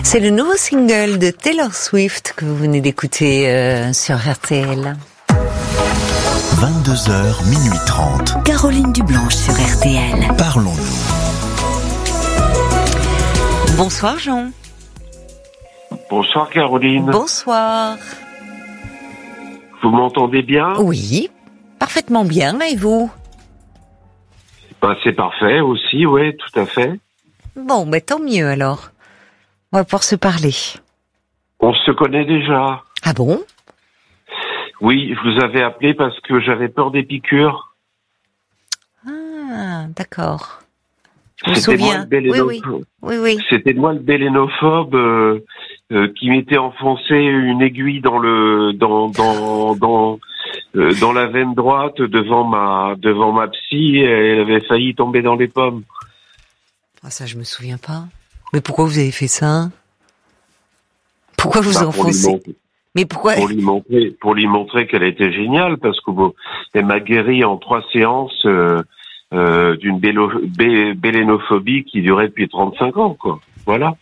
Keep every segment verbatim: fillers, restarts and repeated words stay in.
C'est le nouveau single de Taylor Swift que vous venez d'écouter euh, sur R T L. vingt-deux heures, minuit trente. Caroline Dublanche sur R T L. Parlons-nous. Bonsoir Jean. Bonsoir Caroline. Bonsoir. Vous m'entendez bien ? Oui, parfaitement bien, et vous ? Ben, c'est parfait aussi, oui, tout à fait. Bon, ben tant mieux alors. On va pouvoir se parler. On se connaît déjà. Ah bon ? Oui, je vous avais appelé parce que j'avais peur des piqûres. Ah, d'accord. Je me C'était souviens. moi le bélénophobe. Oui, oui. Oui, oui. C'était moi le bélénophobe euh, euh, qui m'était enfoncé une aiguille dans le dans dans dans euh, dans la veine droite devant ma devant ma psy et elle avait failli tomber dans les pommes. Ah, ça, je me souviens pas. Mais pourquoi vous avez fait ça ? Pourquoi vous Bah, enfoncez ? pour lui, Mais pourquoi ? pour lui montrer pour lui montrer qu'elle était géniale parce que bon, elle m'a guéri en trois séances euh, euh, d'une bélo, bé, bélénophobie qui durait depuis trente-cinq ans, quoi. Voilà.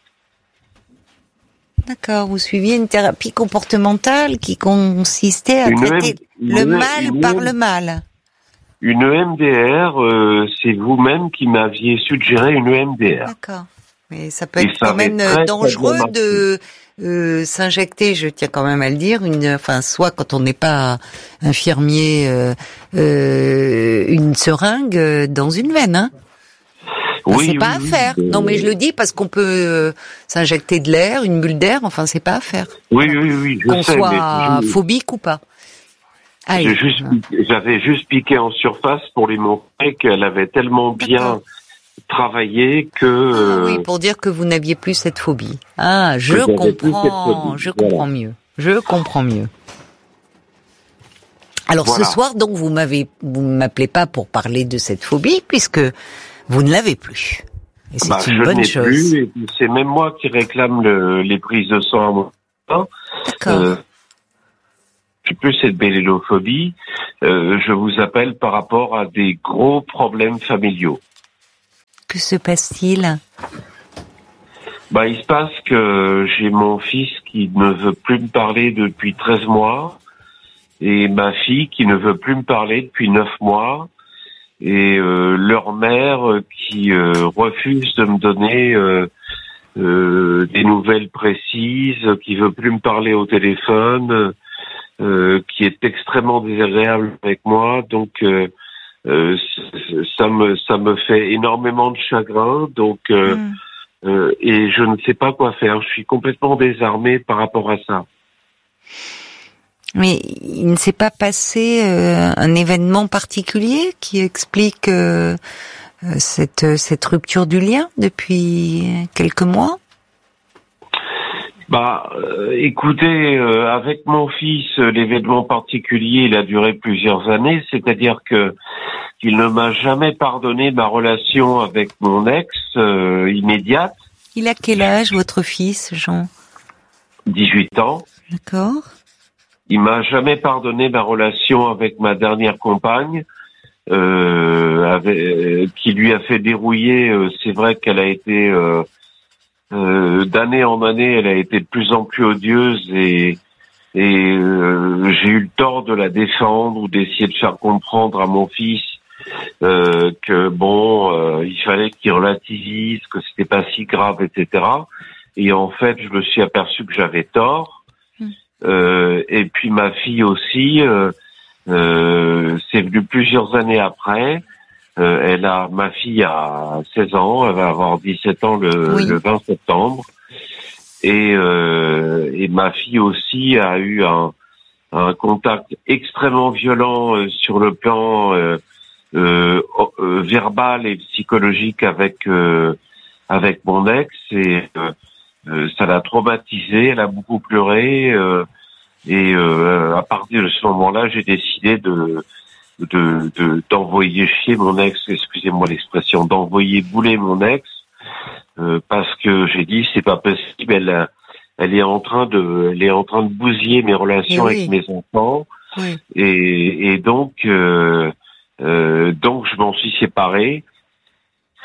D'accord, vous suiviez une thérapie comportementale qui consistait à Une traiter M- le une- mal une- par le mal. Une E M D R, euh, c'est vous-même qui m'aviez suggéré une E M D R. D'accord. Mais ça peut Et être ça quand avait même très, très dangereux bien de euh, s'injecter, je tiens quand même à le dire, une, enfin, soit quand on n'est pas infirmier, euh, euh, une seringue euh, dans une veine, hein. Enfin, Oui, c'est oui, pas à oui, faire. euh, Non, mais je le dis parce qu'on peut euh, s'injecter de l'air, une bulle d'air. Enfin, c'est pas à faire. Oui, oui, oui, je Qu'on sais, soit mais je- phobique ou pas. j'ai Allez. juste, j'avais juste piqué en surface pour lui montrer qu'elle avait tellement bien D'accord. travaillé que... Ah euh, oui, pour dire que vous n'aviez plus cette phobie. Ah, je Que j'avais plus cette comprends, phobie, je voilà. comprends mieux. Je comprends mieux. Alors Voilà. ce soir, donc, vous m'avez, vous ne m'appelez pas pour parler de cette phobie, puisque vous ne l'avez plus. Et c'est bah, une je bonne n'ai chose. plus, et puis c'est même moi qui réclame le, les prises de sang à mon temps. D'accord. Euh, j'ai plus cette bélénophobie. Euh, je vous appelle par rapport à des gros problèmes familiaux. Que se passe-t-il ? Bah, il se passe que j'ai mon fils qui ne veut plus me parler depuis treize mois et ma fille qui ne veut plus me parler depuis neuf mois et euh, leur mère euh, qui euh, refuse de me donner euh, euh, des nouvelles précises, qui veut plus me parler au téléphone, euh, qui est extrêmement désagréable avec moi. Donc euh, euh, ça me ça me fait énormément de chagrin. Donc euh, Hmm. Euh, et je ne sais pas quoi faire. Je suis complètement désarmé par rapport à ça. Mais il ne s'est pas passé euh, un événement particulier qui explique euh, euh, cette cette rupture du lien depuis quelques mois ? Bah, euh, écoutez, euh, avec mon fils, euh, l'événement particulier, il a duré plusieurs années. C'est-à-dire que il ne m'a jamais pardonné ma relation avec mon ex euh, immédiate, Il a quel âge, votre fils, Jean ? dix-huit ans. D'accord. Il m'a jamais pardonné ma relation avec ma dernière compagne, euh, avec, euh, qui lui a fait dérouiller. Euh, c'est vrai qu'elle a été euh, euh, d'année en année, elle a été de plus en plus odieuse et et euh, j'ai eu le tort de la défendre ou d'essayer de faire comprendre à mon fils euh, que bon, euh, il fallait qu'il relativise, que c'était pas si grave, et cetera. Et en fait, je me suis aperçu que j'avais tort. Mmh. Euh, et puis ma fille aussi, euh, euh, c'est venu plusieurs années après. Euh, elle a, ma fille a seize ans, elle va avoir dix-sept ans le, Oui. le vingt septembre. Et, euh, et ma fille aussi a eu un, un contact extrêmement violent euh, sur le plan euh, euh, euh, verbal et psychologique avec euh, avec mon ex et euh, euh, ça l'a traumatisée, elle a beaucoup pleuré euh, et euh, à partir de ce moment-là, j'ai décidé de de de d'envoyer chier mon ex, excusez-moi l'expression, d'envoyer bouler mon ex euh, parce que j'ai dit c'est pas possible, elle elle est en train de elle est en train de bousiller mes relations Oui. avec mes enfants Oui. et et donc euh, Euh, donc je m'en suis séparé.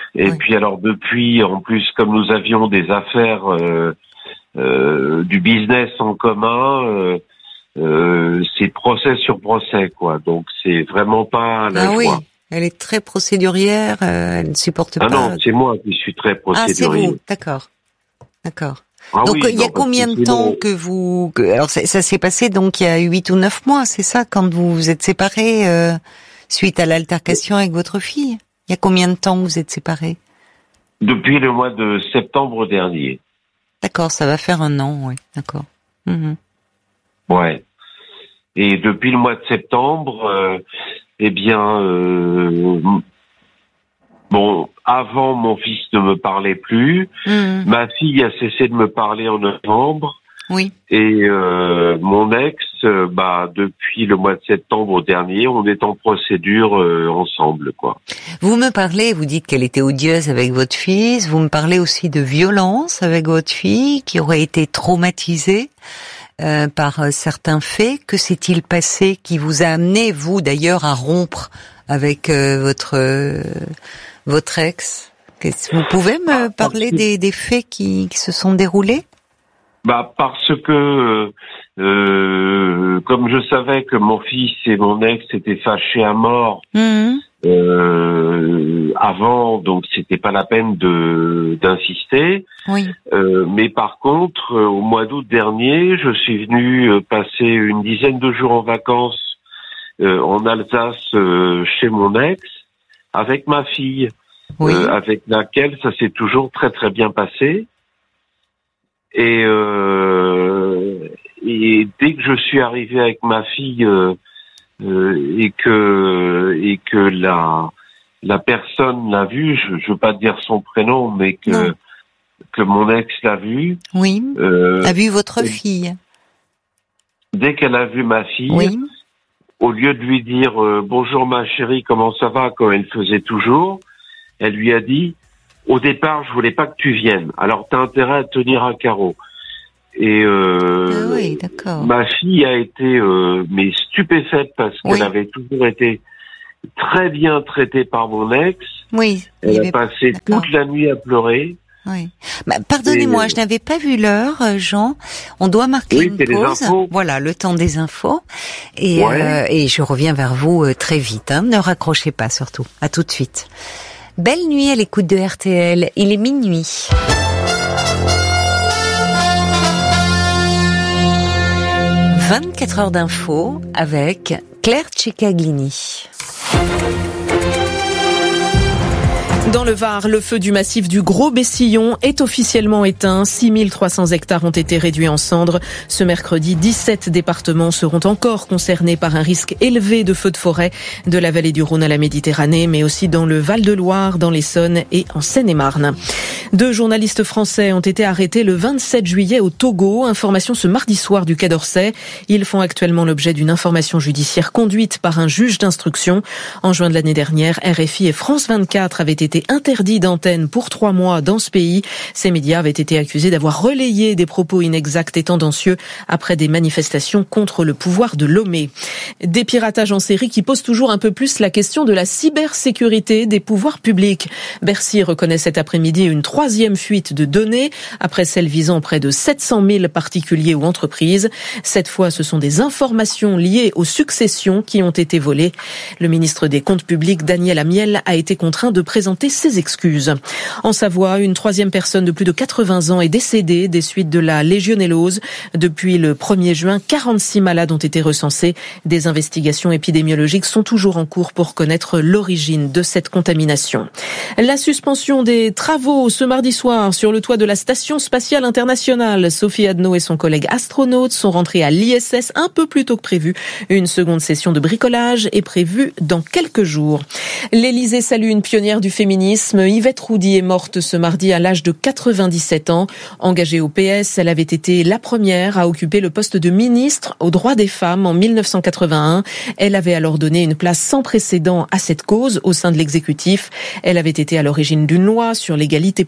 Et oui. puis alors depuis, en plus, comme nous avions des affaires, euh, euh, du business en commun, euh, euh, c'est procès sur procès, quoi. Donc c'est vraiment pas la Ah joie. oui, elle est très procédurière, euh, elle ne supporte Ah pas. non, c'est moi qui suis très Ah, c'est procédurier. vous, d'accord. D'accord. Ah donc, oui, il y a non, parce combien que de temps sinon- que vous... que- alors, ça, ça s'est passé donc il y a huit ou neuf mois, c'est ça, quand vous vous êtes séparés euh, suite à l'altercation avec votre fille? Il y a combien de temps vous êtes séparés? Depuis le mois de septembre dernier. D'accord, ça va faire un an, oui, d'accord. Mhm. Ouais. Et depuis le mois de septembre, euh, eh bien, euh, bon, avant mon fils ne me parlait plus, Mhm. ma fille a cessé de me parler en novembre, Oui, et euh, mon ex, euh, bah, depuis le mois de septembre dernier, on est en procédure euh, ensemble, quoi. vous me parlez, vous dites qu'elle était odieuse avec votre fils, vous me parlez aussi de violence avec votre fille, qui aurait été traumatisée euh, par euh, certains faits. Que s'est-il passé qui vous a amené, vous d'ailleurs, à rompre avec euh, votre euh, votre ex? Qu'est-ce- Vous pouvez me Ah, parler parce que- des, des faits qui, qui se sont déroulés? Bah parce que euh, comme je savais que mon fils et mon ex étaient fâchés à mort Mhm. euh, avant, donc c'était pas la peine de d'insister. Oui, Euh, mais par contre, euh, au mois d'août dernier, je suis venu euh, passer une dizaine de jours en vacances euh, en Alsace euh, chez mon ex avec ma fille, oui, euh, avec laquelle ça s'est toujours très très bien passé. Et, euh, et dès que je suis arrivé avec ma fille euh, euh, et que et que la la personne l'a vu, je, je veux pas dire son prénom, mais que Non. que mon ex l'a vu. oui. Euh, A vu votre euh, fille? dès qu'elle a vu ma fille, Oui, au lieu de lui dire euh, bonjour ma chérie, comment ça va, comme elle faisait toujours, elle lui a dit au départ je voulais pas que tu viennes. Alors t'as intérêt à tenir un carreau. Et euh, ah oui, d'accord. ma fille a été euh, mais stupéfaite parce qu'elle Oui. avait toujours été très bien traitée par mon ex. Oui, il y Elle avait- a passé d'accord. toute la nuit à pleurer. Oui. Bah, pardonnez-moi, Et- je n'avais pas vu l'heure, euh, Jean. On doit marquer Oui, une c'est les pause. infos. Voilà, le temps des infos. Et, Ouais. euh, et je reviens vers vous euh, très vite. Hein. Ne raccrochez pas surtout. À tout de suite. Belle nuit à l'écoute de R T L. Il est minuit. vingt-quatre heures d'infos avec Claire Cicaglini. Dans le Var, le feu du massif du Gros Bessillon est officiellement éteint. six mille trois cents hectares ont été réduits en cendres. Ce mercredi, dix-sept départements seront encore concernés par un risque élevé de feux de forêt, de la vallée du Rhône à la Méditerranée, mais aussi dans le Val-de-Loire, dans l'Essonne et en Seine-et-Marne. Deux journalistes français ont été arrêtés le vingt-sept juillet au Togo. Information ce mardi soir du Quai d'Orsay. Ils font actuellement l'objet d'une information judiciaire conduite par un juge d'instruction. En juin de l'année dernière, R F I et France vingt-quatre avaient été interdits d'antenne pour trois mois dans ce pays. Ces médias avaient été accusés d'avoir relayé des propos inexacts et tendancieux après des manifestations contre le pouvoir de Lomé. Des piratages en série qui posent toujours un peu plus la question de la cybersécurité des pouvoirs publics. Bercy reconnaît cet après-midi une troisième fuite de données, après celle visant près de sept cent mille particuliers ou entreprises. Cette fois, ce sont des informations liées aux successions qui ont été volées. Le ministre des Comptes publics, Daniel Amiel, a été contraint de présenter ses excuses. En Savoie, une troisième personne de plus de quatre-vingts ans est décédée des suites de la légionellose. Depuis le premier juin, quarante-six malades ont été recensés. Des investigations épidémiologiques sont toujours en cours pour connaître l'origine de cette contamination. La suspension des travaux ce mardi soir sur le toit de la Station spatiale internationale. Sophie Adno et son collègue astronaute sont rentrés à l'I S S un peu plus tôt que prévu. Une seconde session de bricolage est prévue dans quelques jours. L'Élysée salue une pionnière du féminisme. Yvette Roudy est morte ce mardi à l'âge de quatre-vingt-dix-sept ans. Engagée au P S, elle avait été la première à occuper le poste de ministre aux droits des femmes en mille neuf cent quatre-vingt-un. Elle avait alors donné une place sans précédent à cette cause au sein de l'exécutif. Elle avait été à l'origine d'une loi sur l'égalité professionnelle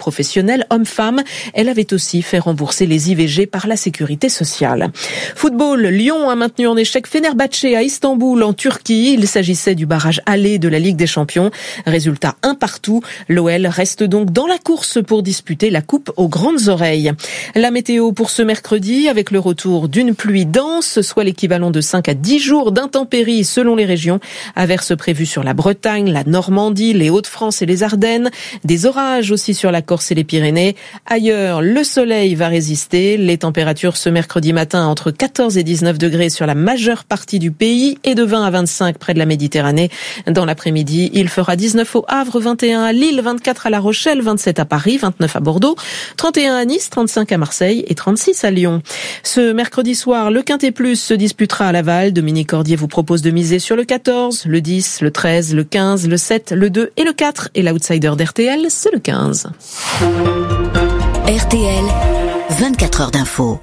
professionnels, hommes-femmes. Elle avait aussi fait rembourser les I V G par la sécurité sociale. Football, Lyon a maintenu en échec Fenerbahçe à Istanbul en Turquie. Il s'agissait du barrage aller de la Ligue des Champions. Résultat un partout. L'O L reste donc dans la course pour disputer la coupe aux grandes oreilles. La météo pour ce mercredi avec le retour d'une pluie dense, soit l'équivalent de cinq à dix jours d'intempéries selon les régions. Averses prévues sur la Bretagne, la Normandie, les Hauts-de-France et les Ardennes. Des orages aussi sur la Corse et les Pyrénées. Ailleurs, le soleil va résister. Les températures ce mercredi matin entre quatorze et dix-neuf degrés sur la majeure partie du pays et de vingt à vingt-cinq près de la Méditerranée. Dans l'après-midi, il fera dix-neuf au Havre, vingt et un à Lille, vingt-quatre à La Rochelle, vingt-sept à Paris, vingt-neuf à Bordeaux, trente et un à Nice, trente-cinq à Marseille et trente-six à Lyon. Ce mercredi soir, le Quintet Plus se disputera à Laval. Dominique Cordier vous propose de miser sur le quatorze, le dix, le treize, le quinze, le sept, le deux et le quatre. Et l'outsider d'R T L, c'est le quinze. R T L, vingt-quatre heures d'info.